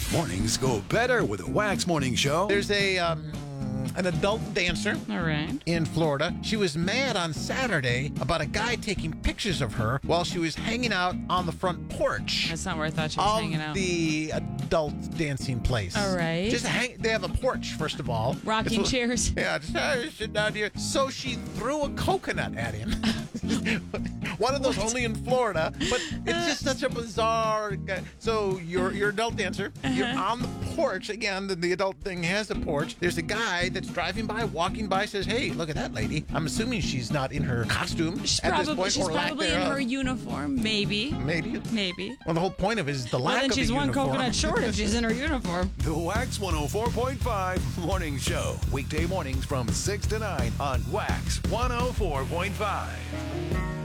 Mornings go better with a Wax Morning Show. There's an adult dancer All right. in Florida. She was mad on Saturday about a guy taking pictures of her while she was hanging out on the front porch That's not where I thought she was hanging out. of the adult dancing place. All right. They have a porch, first of all. Rocking chairs. Yeah, just sit down here. So she threw a coconut at him. One of those only in Florida, but it's just such a bizarre. So you're adult dancer. You're on the porch again. The adult thing has a porch. There's a guy that's driving by, walking by, says, "Hey, look at that lady." I'm assuming she's not in her costume She's at this probably, point, she's or lack probably in thereof. her uniform. Maybe. Maybe. Well, the whole point of it is the lack Well, then of she's a one uniform. coconut short if she's in her uniform. The Wax 104.5 Morning Show. Weekday mornings from 6 to 9 on Wax 104.5.